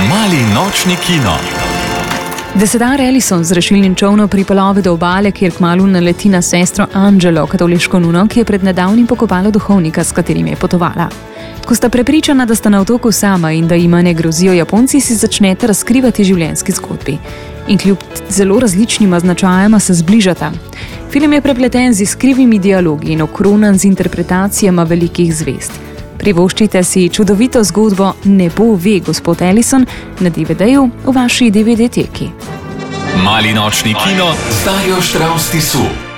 Mali nočni kino. Desedar Ellison z rešilnim čolnom priplove do obale, kjer kmalu naleti na sestro Angelo, katoliško nuno, ki je pred nedavnim pokopala duhovnika, s katerim je potovala. Ko sta prepričana, da sta na otoku sama in da jima ne grozijo Japonci, si začneta razkrivati življenjski zgodbi. In kljub zelo različnima značajama se zbližata. Film je prepleten z iskrivimi dialogi in okronan z interpretacijama velikih zvezd. Privoščite si čudovito zgodbo Nebo ve, gospod Ellison na DVD-ju v vaši DVD-teki. Mali nočni kino z Darjo Štravs Tisu.